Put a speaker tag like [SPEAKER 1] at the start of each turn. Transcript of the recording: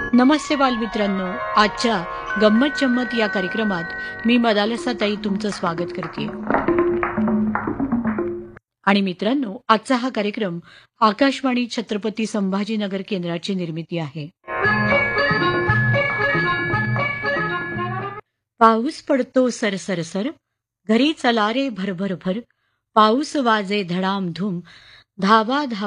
[SPEAKER 1] नमस्ते बालमित्रांनो. आजच्या गंमत जम्मत या कार्यक्रमात मी मदालसाताई तुमचं स्वागत करते. आणि मित्रांनो, आजचा हा कार्यक्रम आकाशवाणी छत्रपती संभाजीनगर केंद्राची निर्मिती आहे. पाऊस पडतो सरसरसर, घरी चला रे भरभर भर, पाऊस वाजे धडामधूम, धावा धावा